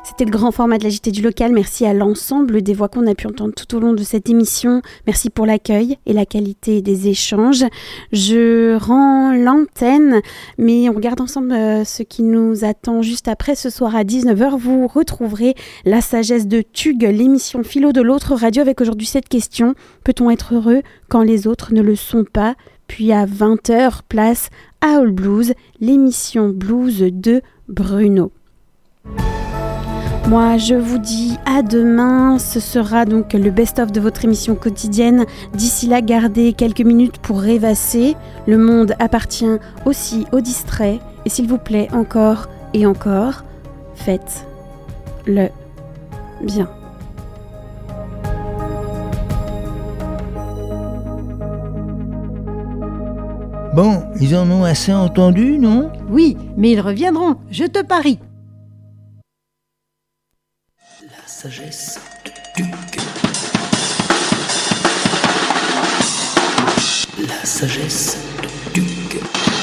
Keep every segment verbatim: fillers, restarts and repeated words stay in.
C'était le grand format de la J T du local. Merci à l'ensemble des voix qu'on a pu entendre tout au long de cette émission. Merci pour l'accueil et la qualité des échanges. Je rends l'antenne, mais on regarde ensemble euh, ce qui nous attend juste après. Ce soir à dix-neuf heures, vous retrouverez La Sagesse de Tugue, l'émission philo de l'autre radio, avec aujourd'hui cette question. Peut-on être heureux quand les autres ne le sont pas ? Puis à vingt heures, place à All Blues, l'émission blues de Bruno. Moi, je vous dis à demain. Ce sera donc le best-of de votre émission quotidienne. D'ici là, gardez quelques minutes pour rêvasser. Le monde appartient aussi aux distraits. Et s'il vous plaît, encore et encore, faites-le bien. Bon, ils en ont assez entendu, non ? Oui, mais ils reviendront, je te parie. La sagesse de Tugue. La sagesse de Tugue.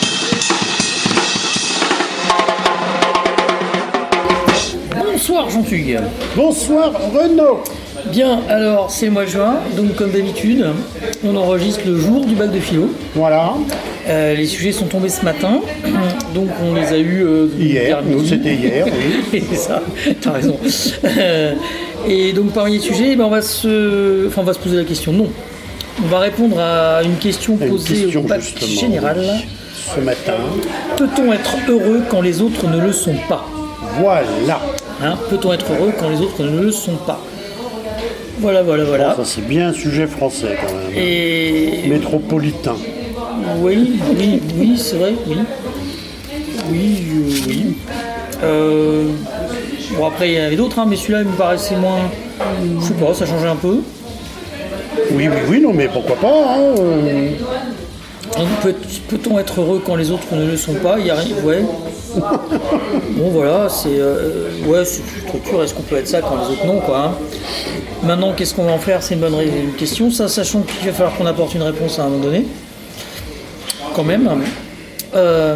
Bonsoir Jean Tugue. Bonsoir Renaud. Bien, alors c'est le mois de juin, donc comme d'habitude, on enregistre le jour du bac de philo. Voilà. Euh, les sujets sont tombés ce matin, donc on les a eus euh, hier. Nous c'était hier, oui. C'est ça, t'as raison. Euh, et donc parmi les sujets, ben, on va se, enfin on va se poser la question. Non, on va répondre à une question une posée question, au bac général. Oui. Ce matin. Peut-on être heureux quand les autres ne le sont pas ? Voilà. Hein, peut-on être heureux quand les autres ne le sont pas ? Voilà, voilà, voilà. Ça c'est bien un sujet français quand même. Et... métropolitain. Oui, oui, oui, c'est vrai, oui. Oui, euh, oui. Euh, bon, après, il y en avait d'autres, hein, mais celui-là, il me paraissait moins... Je sais pas, ça changeait un peu. Oui, oui, oui, non, mais pourquoi pas, hein, euh... Peut, peut-on être heureux quand les autres ne le sont pas ? Il y a rien, ouais. Bon, voilà, c'est... Euh, ouais, c'est une structure, est-ce qu'on peut être ça quand les autres non, quoi, hein. Maintenant, qu'est-ce qu'on va en faire ? C'est une bonne une question, ça, sachant qu'il va falloir qu'on apporte une réponse à un moment donné. Quand même. Euh...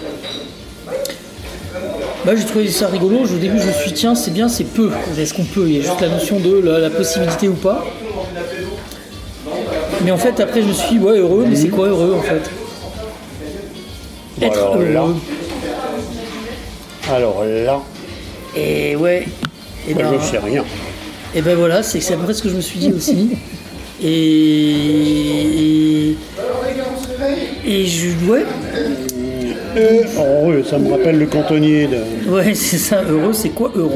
Bah, j'ai trouvé ça rigolo. Au début, je me suis dit, tiens, c'est bien, c'est peu. Est-ce qu'on peut ? Il y a juste la notion de la, la possibilité ou pas. Mais en fait, après, je me suis dit, ouais, heureux, mais c'est quoi heureux, en fait ? Être alors heureux. Là. Alors là. Et ouais. Et ben, ben, je sais rien. Et ben voilà, c'est, c'est à peu près ce que je me suis dit aussi. et. Et je. Ouais. Euh, heureux, ça me rappelle le cantonnier de. Ouais, c'est ça, heureux, c'est quoi heureux ?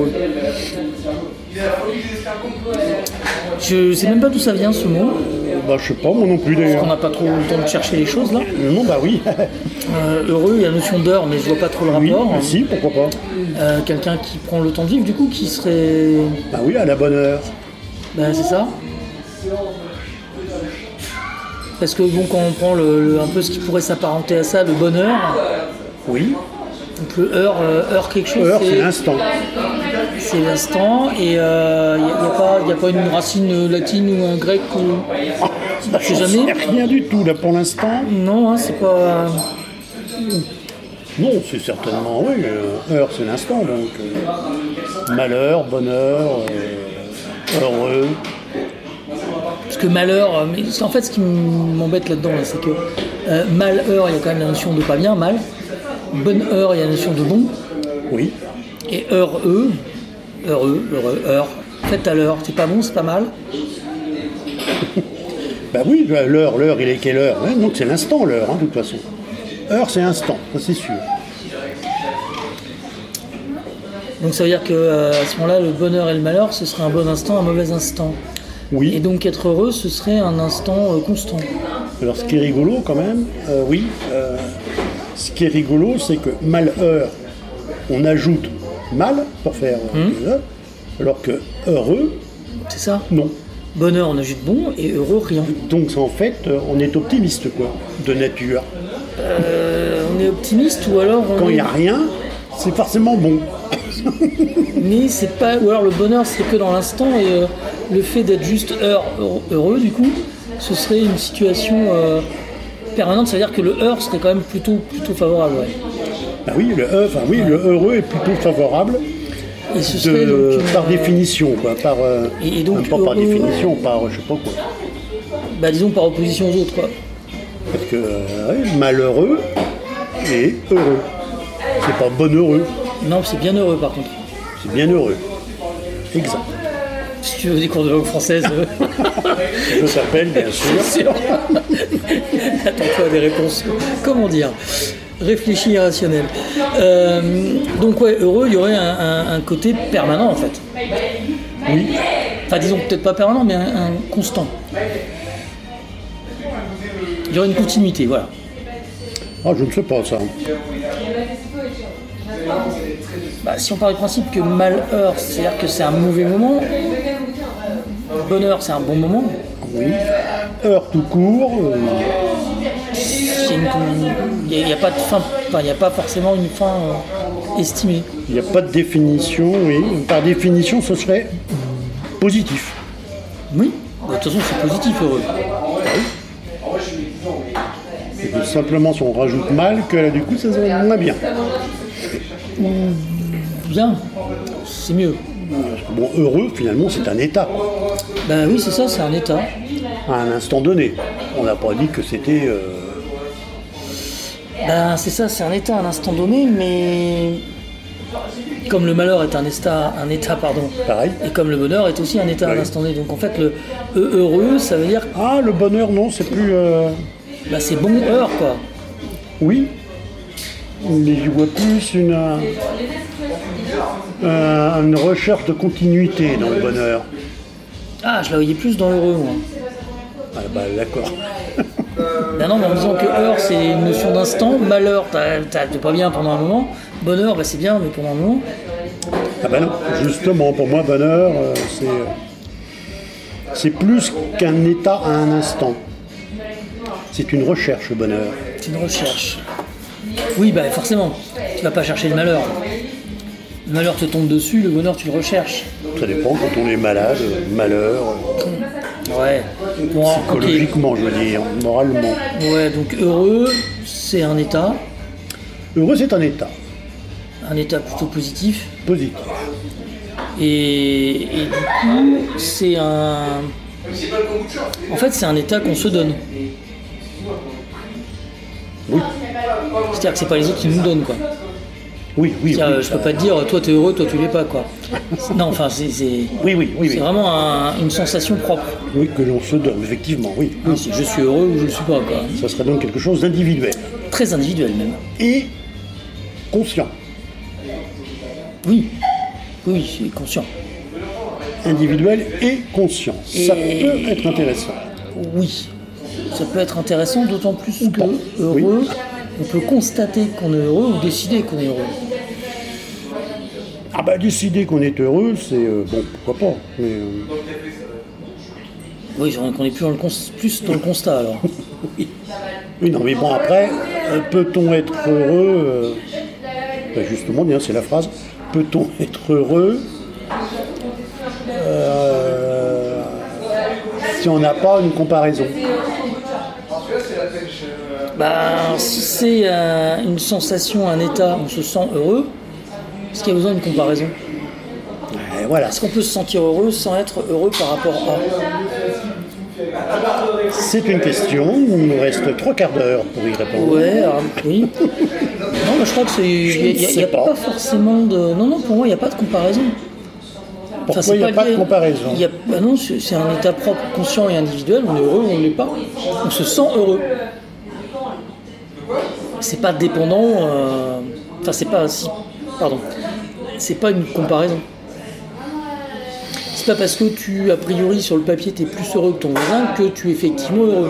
Je sais même pas d'où ça vient ce mot. Bah, je sais pas, moi non plus d'ailleurs. Parce qu'on n'a pas trop le temps de chercher les choses là. Non, bah oui. euh, heureux, il y a la notion d'heure, mais je vois pas trop le rapport. Oui, si, pourquoi pas. Euh, quelqu'un qui prend le temps de vivre, du coup, qui serait. Bah oui, à la bonne heure. Bah, c'est ça. Parce que bon, quand on prend le, le, un peu ce qui pourrait s'apparenter à ça, le bonheur. Oui. Donc le heure, euh, heure quelque chose. Heure, c'est, c'est l'instant. C'est l'instant, et il euh, n'y a, a, a pas une racine latine ou un grec ou. Ah, bah, je sais jamais. Rien du tout là pour l'instant. Non, hein, c'est pas. Non, c'est certainement, oui. Euh, heure, c'est l'instant, donc. Euh, malheur, bonheur, euh, heureux. Parce que malheur, mais en fait, ce qui m'embête là-dedans, là, c'est que euh, malheur, il y a quand même la notion de pas bien, mal. Bonne heure, il y a la notion de bon. Oui. Et heureux, heureux, heureux, heure. Faites à l'heure, c'est pas bon, c'est pas mal. Bah oui, l'heure, l'heure, il est quelle heure ? Ouais, donc c'est l'instant, l'heure, hein, de toute façon. Heure, c'est instant, ça c'est sûr. Donc ça veut dire qu'à euh, ce moment-là, le bonheur et le malheur, ce serait un bon instant, un mauvais instant. Oui. Et donc être heureux, ce serait un instant euh, constant. Alors ce qui est rigolo quand même, euh, oui, euh, ce qui est rigolo, c'est que malheur, on ajoute mal pour faire euh, mmh. heure, alors que heureux, c'est ça ? Non. Bonheur, on ajoute bon, et heureux, rien. Donc en fait, on est optimiste, quoi, de nature. Euh, on est optimiste ou alors on Quand il est... n'y a rien, c'est forcément bon. Mais c'est pas... Ou alors le bonheur, c'est que dans l'instant, et euh, le fait d'être juste heure, heureux, du coup, ce serait une situation euh, permanente, c'est-à-dire que le heure serait quand même plutôt, plutôt favorable, ouais. Bah oui, le, enfin, oui, le heureux est plutôt favorable. Et ce de, serait donc une- par définition, quoi. Par, euh, Et- et donc, même pas par heureux- définition, par je sais pas quoi. Bah disons par opposition aux autres quoi. Parce que euh, ouais, malheureux et heureux. C'est pas bonheureux, Non, c'est bien heureux par contre. c'est bien heureux. Exact. Si tu veux des cours de langue française, euh, Je t'appelle, bien sûr. c'est sûr. Attends-toi à des réponses. Comment dire réfléchi et rationnel. Euh, donc ouais, heureux, il y aurait un, un- un côté permanent en fait. Oui. Enfin disons peut-être pas permanent, mais un, un constant. Il y aurait une continuité, voilà. Ah, je ne sais pas ça. Bah, si on part du principe que malheur, c'est-à-dire que c'est un mauvais moment, bonheur, c'est un bon moment, Oui. Heure tout court. euh, c'est une- il n'y a, a pas de fin, enfin, il n'y a pas forcément une fin euh, estimée. Il n'y a pas de définition, oui. Par définition, ce serait positif. Oui, de toute façon c'est positif, heureux. Et que simplement, si on rajoute mal, que là, du coup, ça serait moins bien. Bien, c'est mieux. Parce que bon, heureux, finalement, c'est un état. Ben oui, c'est ça, c'est un état. À un instant donné. On n'a pas dit que c'était... euh, Ben c'est ça, c'est un état à un instant donné, mais comme le malheur est un état, un état pardon, pareil. et comme le bonheur est aussi un état à un Oui. instant donné. Donc en fait, le e- heureux, ça veut dire, Ah, le bonheur, non, c'est plus... euh, bah, c'est bon heure quoi. Oui. Mais je vois plus une... euh, euh, une recherche de continuité dans le bonheur. Ah, je la voyais plus dans heureux moi. Ah bah d'accord. Ben non, mais en disant que heure c'est une notion d'instant, malheur t'as- t'as- t'es pas bien pendant un moment, bonheur bah, c'est bien mais pendant un moment. Ah bah non, justement, pour moi, bonheur, euh, c'est... euh, c'est plus qu'un état à un instant. C'est une recherche, le bonheur. C'est une recherche. Oui, bah forcément, tu vas pas chercher le malheur. Le malheur te tombe dessus, le bonheur tu le recherches. Ça dépend quand on est malade, euh, malheur, euh, Ouais. Bon, ok. psychologiquement, je veux dire, moralement. Ouais, donc heureux, c'est un état, Heureux, c'est un état un état plutôt positif. positif. Et, et du coup, c'est un. En fait, c'est un état qu'on se donne. Oui, C'est-à-dire que c'est pas les autres qui nous donnent, quoi. oui, oui. C'est-à-dire, oui, je ça- peux pas te dire, toi t'es heureux, toi tu l'es pas, quoi. Non, enfin, c'est. c'est... Oui, oui, oui, C'est oui. vraiment un- une sensation propre. Oui, que l'on se donne, effectivement, oui. Hein, c'est je suis heureux ou je ne suis pas, quoi. Ça serait donc quelque chose d'individuel Très individuel même. et conscient. Oui, oui, c'est conscient. Individuel et conscient. Ça Et- peut être intéressant. Oui, ça peut être intéressant, d'autant plus que pas. heureux, on peut constater qu'on est heureux ou décider qu'on est heureux. Ah bah décider qu'on est heureux, c'est... euh, bon, pourquoi pas. Mais, euh, Oui, on est plus dans le, cons- plus dans le constat alors. oui, non, mais bon, après, euh, peut-on être heureux euh, bah, justement, bien, c'est la phrase. Peut-on être heureux euh, si on n'a pas une comparaison? Bah, si c'est euh, une sensation, un état, on se sent heureux, est-ce qu'il y a besoin d'une comparaison? Et voilà, Est-ce qu'on peut se sentir heureux sans être heureux par rapport à? c'est une question. Il nous reste trois quarts d'heure pour y répondre. Ouais, alors, oui. Non, mais je crois que c'est. Il n'y a, ne y a sais pas. pas. forcément de. Non, non, pour moi, il n'y a pas de comparaison. Pourquoi c'est il n'y a pas de lié- comparaison? il y a- bah non, c'est c'est un état propre, conscient et individuel. On est heureux ou on ne l'est pas. On se sent heureux. C'est pas dépendant. euh, Enfin, c'est pas. Si, pardon. C'est pas une comparaison. C'est pas parce que tu, a priori, sur le papier, tu es plus heureux que ton voisin que tu es effectivement heureux.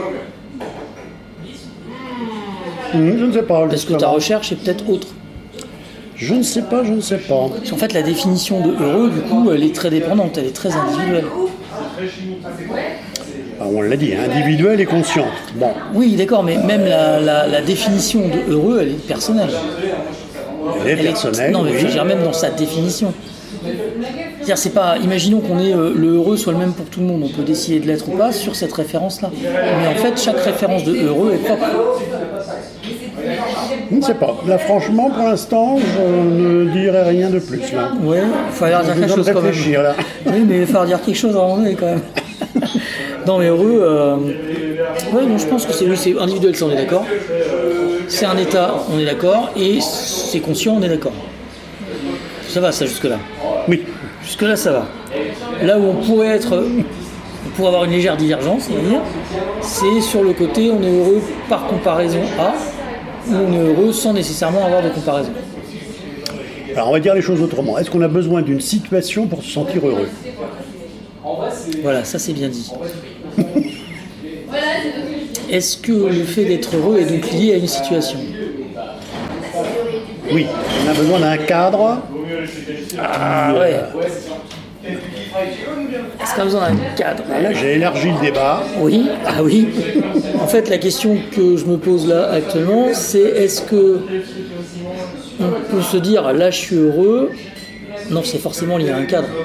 Hum, je ne sais pas. Parce que justement. ta recherche est peut-être autre. Je ne sais pas, je ne sais pas. Parce qu'en fait, la définition de heureux, du coup, elle est très dépendante, elle est très individuelle. Ah, on l'a dit, individuel et conscient. Bon, Oui, d'accord, mais même la, la- la définition de heureux, elle est personnelle. elle est Elle est- personnelle, non, mais oui. je veux dire, même dans sa définition. C'est-à-dire, c'est pas. Imaginons qu'on ait euh, le heureux soit le même pour tout le monde, on peut décider de l'être ou pas sur cette référence-là. Mais en fait, chaque référence de heureux est propre. Je ne sais pas. Là, franchement, pour l'instant, je ne dirais rien de plus. Là. Ouais, il faut falloir dire Je quelque dois chose quand même. réfléchir, là. Oui, mais il va falloir dire quelque chose à un moment donné quand même. Non, mais heureux, euh... ouais, non, je pense que c'est, oui, c'est individuel, ça on est d'accord. C'est un état, on est d'accord. Et c'est conscient, on est d'accord. Ça va, ça, jusque-là. Oui. Jusque-là, ça va. Là où on pourrait être, on pourrait avoir une légère divergence, on va dire, c'est sur le côté, on est heureux par comparaison à, ou on est heureux sans nécessairement avoir de comparaison. Alors, on va dire les choses autrement. Est-ce qu'on a besoin d'une situation pour se sentir heureux ? Voilà, ça c'est bien dit. Est-ce que le fait d'être heureux est donc lié à une situation ? Oui. On a besoin d'un cadre. Ah ouais. Est-ce qu'on a besoin d'un cadre ? Là, j'ai élargi le débat. Oui, ah oui. En fait, la question que je me pose là actuellement, c'est est-ce que on peut se dire là je suis heureux ? Non, c'est forcément lié à un cadre.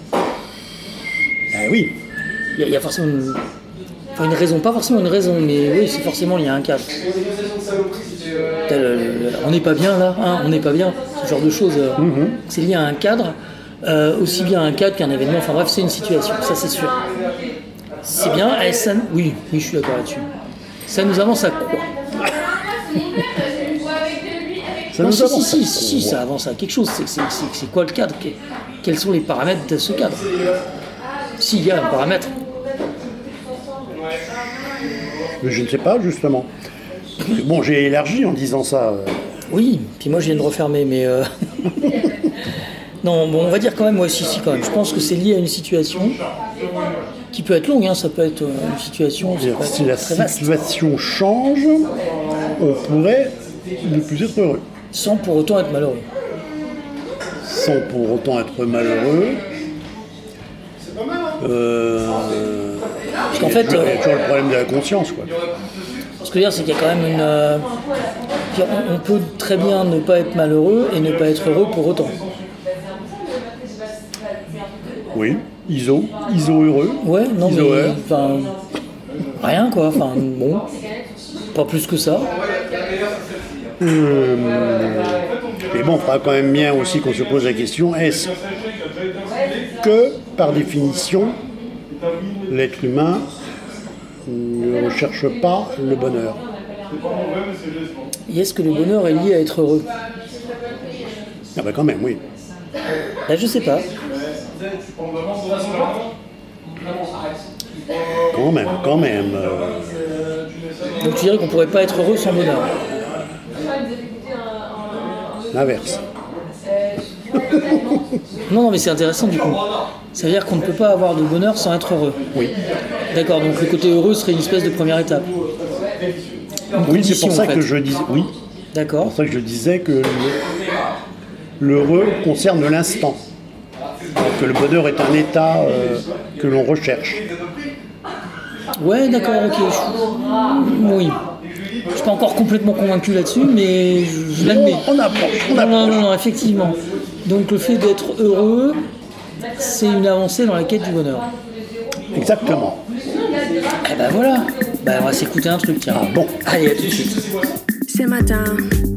Ah oui. Il y, a, il y a forcément une, enfin une raison, pas forcément une raison, mais oui, c'est forcément lié à un cadre. Le, le, le, on n'est pas bien là, hein, on n'est pas bien, ce genre de choses. Euh, mm-hmm. C'est lié à un cadre, euh, aussi bien un cadre qu'un événement. Enfin bref, c'est une situation, ça c'est sûr. C'est bien, et ça, oui, oui, je suis d'accord là-dessus. Ça nous avance à quoi ? Ça non, nous si, avance si, à- si, si, ça avance à quelque chose. C'est, c'est, c'est, c'est quoi le cadre ? Quels sont les paramètres de ce cadre ? S'il y a un paramètre. Mais je ne sais pas, justement. Bon, j'ai élargi en disant ça. euh. Oui, puis moi je viens de refermer, mais... Euh... non, bon, on va dire quand même, moi, si, si, quand même. Je pense que c'est lié à une situation qui peut être longue, hein, ça peut être euh, une situation... Ça peut être Si la très vaste, situation change, on pourrait ne plus être heureux. sans pour autant être malheureux. Sans pour autant être malheureux. Euh... Parce qu'en il y a fait, toujours- il y a euh, toujours le problème de la conscience, quoi. ce que je veux dire, c'est qu'il y a quand même une... euh, on, on peut très bien ne pas être malheureux et ne pas être heureux pour autant. Oui, I S O, I S O heureux. Ouais, non, I S mais... O heureux. Enfin... Rien, quoi. Enfin, bon... Pas plus que ça. Euh, Mais bon, il faudra quand même bien aussi qu'on se pose la question, est-ce que, par définition, l'être humain ne recherche pas le bonheur ? Et est-ce que le bonheur est lié à être heureux ? Ah ben quand même, oui. Là, je sais pas. Quand même, quand même. euh, Donc tu dirais qu'on pourrait pas être heureux sans bonheur. L'inverse. Non, non, mais c'est intéressant du coup. Ça veut dire qu'on ne peut pas avoir de bonheur sans être heureux. Oui. D'accord, donc le côté heureux serait une espèce de première étape. Une Oui, c'est condition, pour ça en fait. que je dis oui. D'accord. C'est pour ça que je disais que le- l'heureux concerne l'instant. Alors que le bonheur est un état euh, que l'on recherche. Ouais, d'accord, ok. Je- Oui. Je suis pas encore complètement convaincu là-dessus, mais je, je l'admets. On approche, on Non, non, approche. non, non, effectivement. Donc le fait d'être heureux, c'est une avancée dans la quête du bonheur. Exactement. Eh ben voilà. Ben on va s'écouter un truc, tiens. Ah bon. Allez, à tout de suite. Ce matin,